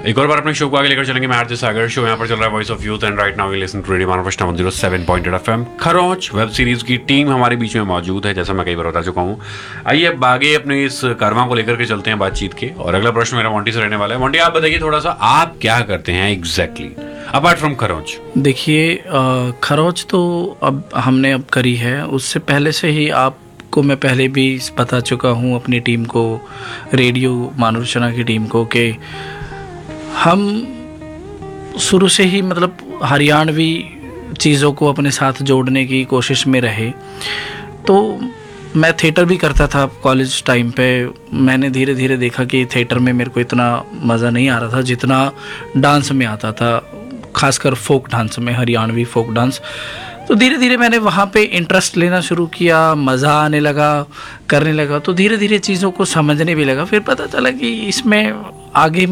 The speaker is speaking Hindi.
एक और बार अपने शो को आगे लेकर चलेंगे। मैं आरजे सागर, शो यहाँ पर चल रहा है voice of youth and right now you listen to radio Maharashtra 107.8 FM। खरोंच वेब सीरीज की टीम हमारे बीच में मौजूद है, जैसा मैं कई बार बता चुका हूँ। आइए अब आगे अपने इस कारवां को लेकर के चलते हैं बातचीत के, और अगला प्रश्न मेरा मोंटी से रहने वाला है। मोंटी, आप बताइए थोड़ा सा, आप क्या करते हैं एग्जैक्टली अपार्ट फ्रॉम खरोंच? देखिए, खरोंच तो अब हमने अब करी है, उससे पहले से ही आपको मैं पहले भी बता चुका हूँ अपनी टीम को, रेडियो मानुषना की टीम को, कि हम शुरू से ही मतलब हरियाणवी चीज़ों को अपने साथ जोड़ने की कोशिश में रहे। तो मैं थिएटर भी करता था कॉलेज टाइम पे। मैंने धीरे धीरे देखा कि थिएटर में मेरे को इतना मज़ा नहीं आ रहा था जितना डांस में आता था, खासकर फोक डांस में, हरियाणवी फोक डांस। तो धीरे धीरे मैंने वहाँ पे इंटरेस्ट लेना शुरू किया, मज़ा आने लगा, करने लगा। तो धीरे धीरे चीज़ों को समझने भी लगा। फिर पता चला कि इसमें आगे